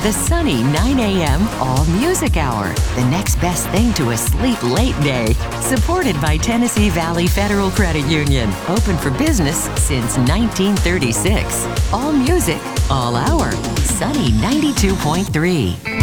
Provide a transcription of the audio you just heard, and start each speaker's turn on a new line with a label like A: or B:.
A: The Sunny 9 a.m. All Music Hour. The next best thing to a sleep late day. Supported by Tennessee Valley Federal Credit Union. Open for business since 1936. All music, all hour. Sunny 92.3.